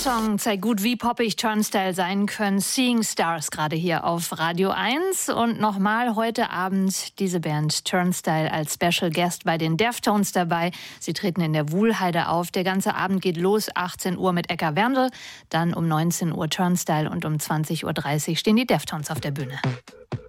Song zeigt gut, wie poppig Turnstile sein können. Seeing Stars gerade hier auf Radio 1. Und nochmal heute Abend diese Band Turnstile als Special Guest bei den Deftones dabei. Sie treten in der Wuhlheide auf. Der ganze Abend geht los, 18 Uhr mit Edgar Werndl, dann um 19 Uhr Turnstile und um 20.30 Uhr stehen die Deftones auf der Bühne.